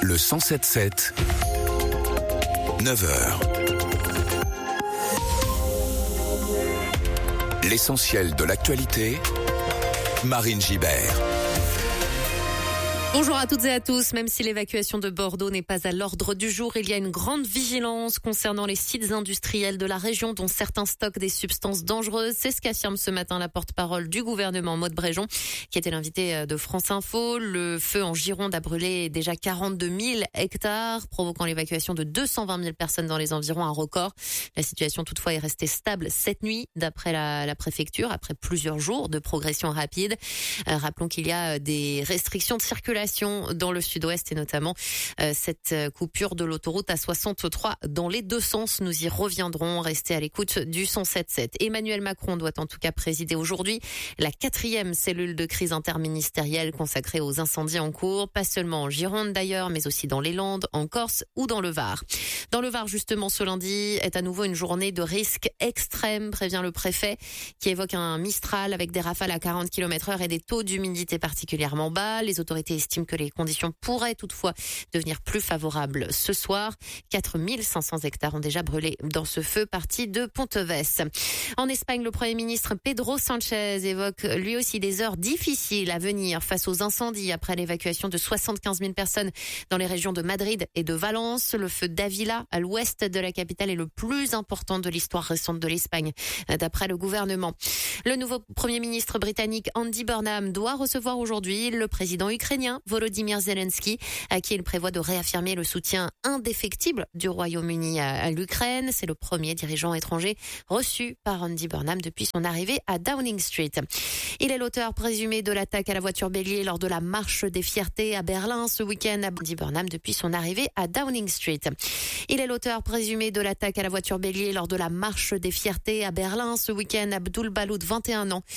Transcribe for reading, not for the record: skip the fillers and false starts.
Le 107.7, 9h. L'essentiel de l'actualité, Marine Gibert. Bonjour à toutes et à tous. Même si l'évacuation de Bordeaux n'est pas à l'ordre du jour, il y a une grande vigilance concernant les sites industriels de la région dont certains stockent des substances dangereuses. C'est ce qu'affirme ce matin la porte-parole du gouvernement, Maud Bréjon, qui était l'invité de France Info. Le feu en Gironde a brûlé déjà 42 000 hectares, provoquant l'évacuation de 220 000 personnes dans les environs, un record. La situation toutefois est restée stable cette nuit, d'après la préfecture, après plusieurs jours de progression rapide. Rappelons qu'il y a des restrictions de circulation dans le sud-ouest et notamment cette coupure de l'autoroute A63 dans les deux sens. Nous y reviendrons. Restez à l'écoute du 107.7. Emmanuel Macron doit en tout cas présider aujourd'hui la 4e cellule de crise interministérielle consacrée aux incendies en cours, pas seulement en Gironde d'ailleurs, mais aussi dans les Landes, en Corse ou dans le Var. Dans le Var, justement, ce lundi est à nouveau une journée de risque extrême, prévient le préfet, qui évoque un Mistral avec des rafales à 40 km/h et des taux d'humidité particulièrement bas. Les autorités estiment que les conditions pourraient toutefois devenir plus favorables ce soir. 4500 hectares ont déjà brûlé dans ce feu parti de Ponteves. En Espagne, le Premier ministre Pedro Sánchez évoque lui aussi des heures difficiles à venir face aux incendies après l'évacuation de 75 000 personnes dans les régions de Madrid et de Valence. Le feu d'Ávila, à l'ouest de la capitale, est le plus important de l'histoire récente de l'Espagne, d'après le gouvernement. Le nouveau Premier ministre britannique Andy Burnham doit recevoir aujourd'hui le président ukrainien Volodymyr Zelensky, à qui il prévoit de réaffirmer le soutien indéfectible du Royaume-Uni à l'Ukraine. C'est le premier dirigeant étranger reçu par Andy Burnham depuis son arrivée à Downing Street. Il est l'auteur présumé de l'attaque à la voiture bélier lors de la marche des fiertés à Berlin ce week-end. Andy Burnham depuis son arrivée à Downing Street. Il est l'auteur présumé de l'attaque à la voiture bélier lors de la marche des fiertés à Berlin ce week-end. Abdul Baloud, 21 ans,